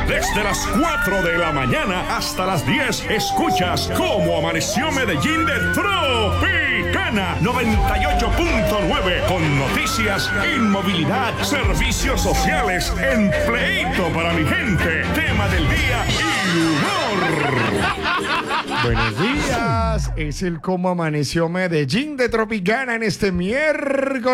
Desde las 4 de la mañana hasta las 10 escuchas Cómo Amaneció Medellín de Tropicana 98.9 con noticias, inmovilidad, servicios sociales, empleito para mi gente, tema del día y humor. Buenos días, es el Cómo Amaneció Medellín de Tropicana en este miércoles.